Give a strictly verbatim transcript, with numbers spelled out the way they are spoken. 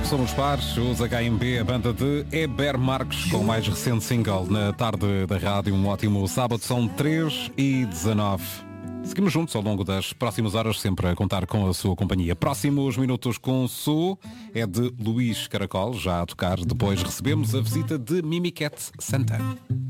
Somos pares, os H M B, a banda de Eber Marques, com o mais recente single na tarde da rádio. Um ótimo sábado, são três e dezanove. Seguimos juntos ao longo das próximas horas, sempre a contar com a sua companhia. Próximos minutos com Su é de Luís Caracol, já a tocar. Depois recebemos a visita de Mimiquete Santana.